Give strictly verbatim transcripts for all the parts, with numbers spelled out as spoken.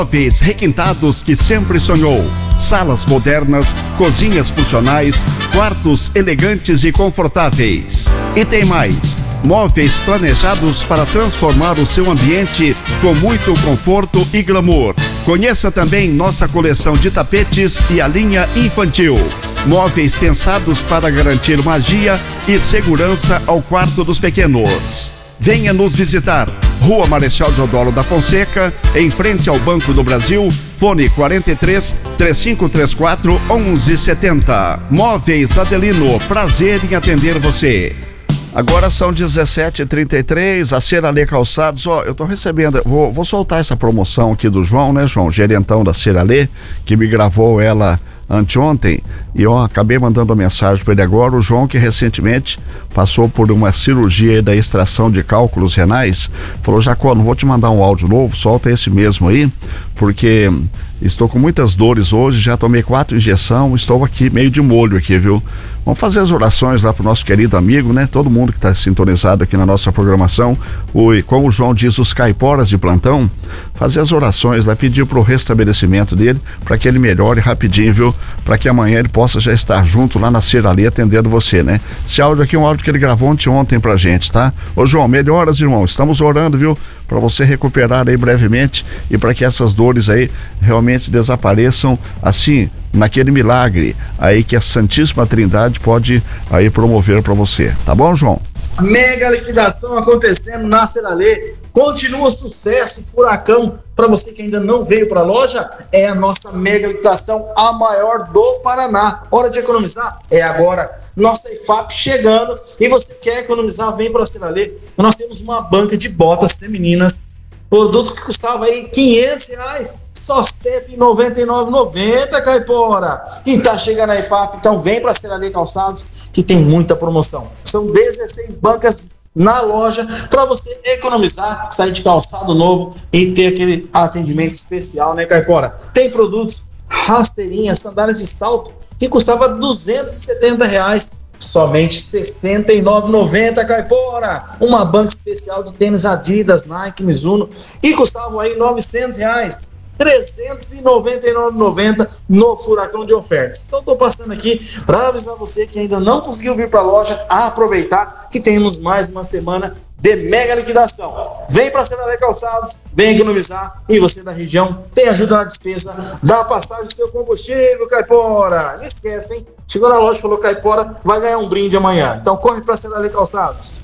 Móveis requintados que sempre sonhou. Salas modernas, cozinhas funcionais, quartos elegantes e confortáveis. E tem mais. Móveis planejados para transformar o seu ambiente com muito conforto e glamour. Conheça também nossa coleção de tapetes e a linha infantil. Móveis pensados para garantir magia e segurança ao quarto dos pequenos. Venha nos visitar. Rua Marechal Deodoro da Fonseca, em frente ao Banco do Brasil. Fone quarenta e três, três cinco três quatro, onze setenta. Móveis Adelino, prazer em atender você. Agora são dezessete e trinta e três, a Cearalê Calçados, ó, eu tô recebendo, vou, vou soltar essa promoção aqui do João, né, João, gerentão da Cearalê, que me gravou ela anteontem, e ó, acabei mandando uma mensagem para ele agora, o João, que recentemente passou por uma cirurgia da extração de cálculos renais, falou: Jacó, não vou te mandar um áudio novo, solta esse mesmo aí, porque estou com muitas dores hoje, já tomei quatro injeções, estou aqui meio de molho aqui, viu? Vamos fazer as orações lá pro nosso querido amigo, né? Todo mundo que está sintonizado aqui na nossa programação, o, como o João diz, os caiporas de plantão, fazer as orações lá, pedir pro restabelecimento dele, para que ele melhore rapidinho, viu? Para que amanhã ele possa já estar junto lá na Cearalê atendendo você, né? Esse áudio aqui é um áudio que ele gravou ontem, ontem pra gente, tá? Ô João, melhoras, irmão, estamos orando, viu? Para você recuperar aí brevemente e para que essas dores aí realmente desapareçam, assim, naquele milagre aí que a Santíssima Trindade pode aí promover para você, tá bom, João? Mega liquidação acontecendo na Cearalê, continua sucesso, furacão. Para você que ainda não veio para a loja, é a nossa mega liquidação, a maior do Paraná. Hora de economizar? É agora. Nossa I F A P chegando e você quer economizar, vem para a Cearalê. Nós temos uma banca de botas femininas, produto que custava aí quinhentos reais, só cento e noventa e nove reais e noventa centavos, Caipora. E tá chegando a I F A P, então vem para a Cearalê Calçados, que tem muita promoção. São dezesseis bancas na loja para você economizar, sair de calçado novo e ter aquele atendimento especial, né, Caipora? Tem produtos, rasteirinhas, sandálias de salto, que custava duzentos e setenta reais, somente sessenta e nove reais e noventa centavos, Caipora. Uma banca especial de tênis Adidas, Nike, Mizuno, e custavam aí novecentos reais, trezentos e noventa e nove reais e noventa centavos no furacão de ofertas. Então estou passando aqui para avisar você que ainda não conseguiu vir para a loja, a aproveitar que temos mais uma semana de mega liquidação. Vem para a Cearalê Calçados, vem economizar, e você da região tem ajuda na despesa da passagem do seu combustível, Caipora. Não esquece, hein? Chegou na loja e falou Caipora, vai ganhar um brinde amanhã. Então corre para a Cearalê Calçados.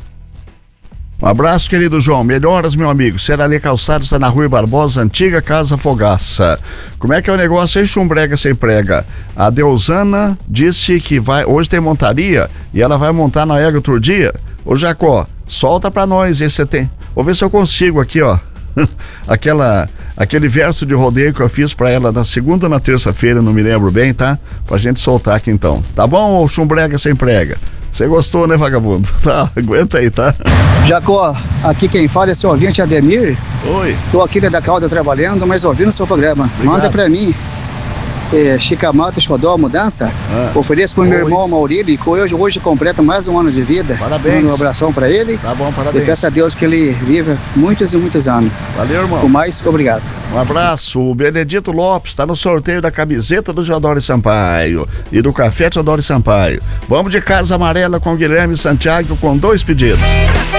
Um abraço, querido João. Melhoras, meu amigo. Cearalê Calçados está na Rua Barbosa, antiga Casa Fogaça. Como é que é o negócio aí, chumbrega sem prega? A Deusana disse que vai, hoje tem montaria e ela vai montar na égua outro dia. Ô Jacó, solta pra nós esse você tem. Vou ver se eu consigo aqui, ó. Aquela, aquele verso de rodeio que eu fiz pra ela na segunda ou na terça-feira, não me lembro bem, tá? Pra gente soltar aqui então. Tá bom, ô chumbrega sem prega? Você gostou, né, vagabundo? Tá, aguenta aí, tá? Jacó, aqui quem fala é seu ouvinte Ademir. Oi. Tô aqui da Calda trabalhando, mas ouvindo o seu programa. Obrigado. Manda pra mim. É, Chicamato Xodó, mudança. Ah. Ofereço pro meu irmão Maurílio, que hoje, hoje completa mais um ano de vida. Parabéns. Um abração pra ele. Tá bom, parabéns. E peço a Deus que ele viva muitos e muitos anos. Valeu, irmão. O mais, obrigado. Um abraço. O Benedito Lopes está no sorteio da camiseta do Teodoro Sampaio e do café Teodoro Sampaio. Vamos de Casa Amarela com Guilherme Santiago com dois pedidos.